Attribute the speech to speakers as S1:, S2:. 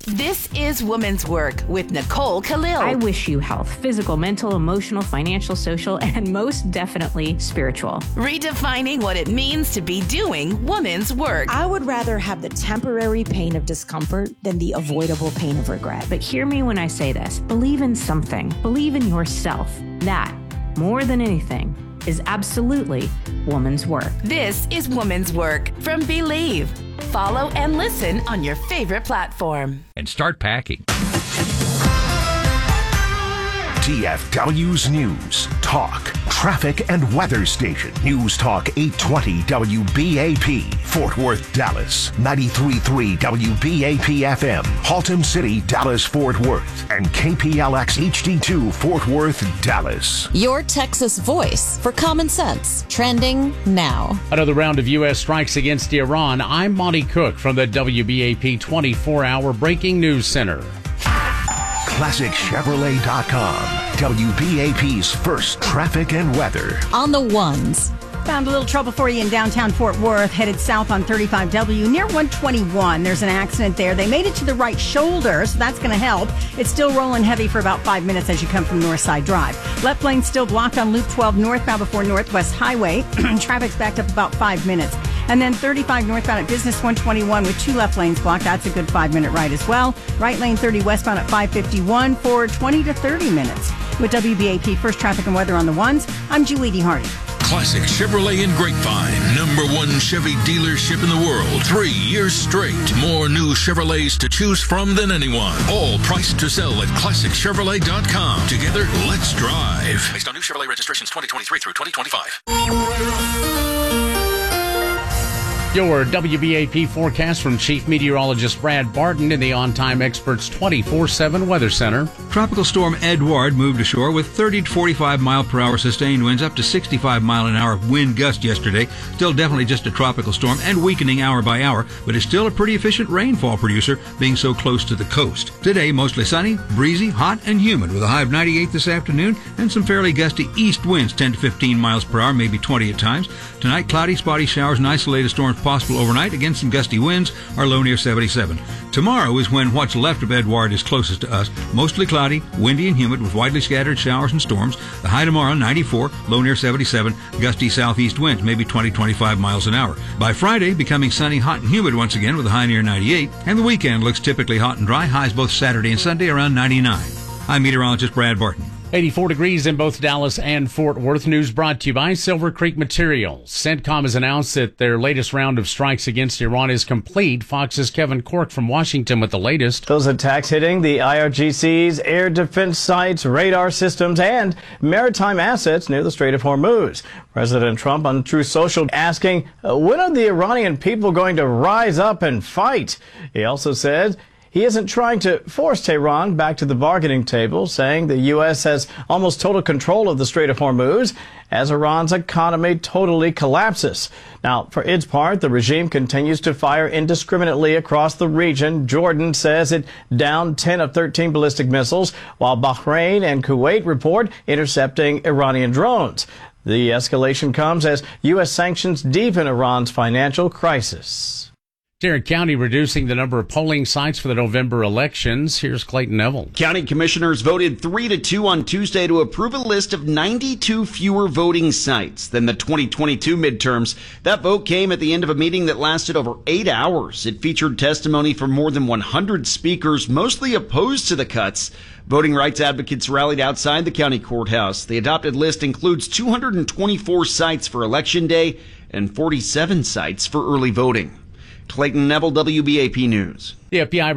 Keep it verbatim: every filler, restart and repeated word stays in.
S1: This is Women's Work with Nicole Khalil.
S2: I wish you health, physical, mental, emotional, financial, social, and most definitely spiritual.
S1: Redefining what it means to be doing women's work.
S3: I would rather have the temporary pain of discomfort than the avoidable pain of regret.
S2: But hear me when I say this. Believe in something. Believe in yourself. That, more than anything, is absolutely woman's work.
S1: This is Women's Work from Believe. Follow and listen on your favorite platform.
S4: And start packing.
S5: T F W's News, Talk, Traffic and Weather Station. News Talk eight twenty W B A P, Fort Worth, Dallas. ninety-three point three W B A P F M, Haltom City, Dallas, Fort Worth. And K P L X H D two, Fort Worth, Dallas.
S6: Your Texas voice for common sense. Trending now.
S7: Another round of U S strikes against Iran. I'm Monty Cook from the W B A P twenty-four hour Breaking News Center.
S5: Classic Chevrolet dot com, W B A P's first traffic and weather.
S6: On the ones.
S8: Found a little trouble for you in downtown Fort Worth, headed south on thirty-five W near one twenty-one. There's an accident there. They made it to the right shoulder, so that's going to help. It's still rolling heavy for about five minutes as you come from Northside Drive. Left lane still blocked on Loop twelve northbound before Northwest Highway. Traffic's backed up about five minutes. And then thirty-five northbound at Business one twenty-one with two left lanes blocked. That's a good five-minute ride as well. Right lane thirty westbound at five fifty-one for twenty to thirty minutes. With W B A P First Traffic and Weather on the ones, I'm Julie D. Hardy.
S9: Classic Chevrolet in Grapevine. Number one Chevy dealership in the world. Three years straight. More new Chevrolets to choose from than anyone. All priced to sell at Classic Chevrolet dot com. Together, let's drive. Based on new Chevrolet registrations twenty twenty-three through twenty twenty-five.
S7: Your W B A P forecast from Chief Meteorologist Brad Barton in the On Time Experts twenty-four seven Weather Center.
S10: Tropical storm Edouard moved ashore with thirty to forty-five mile per hour sustained winds, up to sixty-five mile an hour wind gust yesterday. Still definitely just a tropical storm and weakening hour by hour, but it's still a pretty efficient rainfall producer being so close to the coast. Today, mostly sunny, breezy, hot, and humid with a high of ninety-eight this afternoon and some fairly gusty east winds, ten to fifteen miles per hour, maybe twenty at times. Tonight, cloudy, spotty showers and isolated storms possible overnight. Again, some gusty winds, our low near seventy-seven. Tomorrow is when what's left of Edouard is closest to us. Mostly cloudy, windy and humid with widely scattered showers and storms. The high tomorrow, ninety-four, low near seventy-seven. Gusty southeast winds, maybe twenty to twenty-five miles an hour. By Friday, becoming sunny, hot, and humid once again with a high near ninety-eight. And the weekend looks typically hot and dry. Highs both Saturday and Sunday around ninety-nine. I'm meteorologist Brad Barton.
S7: eighty-four degrees in both Dallas and Fort Worth. News brought to you by Silver Creek Materials. CENTCOM has announced that their latest round of strikes against Iran is complete. Fox's Kevin Cork from Washington with the latest.
S11: Those attacks hitting the I R G C's air defense sites, radar systems, and maritime assets near the Strait of Hormuz. President Trump on Truth Social asking, when are the Iranian people going to rise up and fight? He also said he isn't trying to force Tehran back to the bargaining table, saying the U S has almost total control of the Strait of Hormuz as Iran's economy totally collapses. Now, for its part, the regime continues to fire indiscriminately across the region. Jordan says it downed ten of thirteen ballistic missiles, while Bahrain and Kuwait report intercepting Iranian drones. The escalation comes as U S sanctions deepen Iran's financial crisis.
S7: Tarrant County reducing the number of polling sites for the November elections. Here's Clayton Neville.
S12: County commissioners voted three to two on Tuesday to approve a list of ninety-two fewer voting sites than the twenty twenty-two midterms. That vote came at the end of a meeting that lasted over eight hours. It featured testimony from more than one hundred speakers, mostly opposed to the cuts. Voting rights advocates rallied outside the county courthouse. The adopted list includes two hundred twenty-four sites for Election Day and forty-seven sites for early voting. Clayton Neville, W B A P News.
S7: The F B I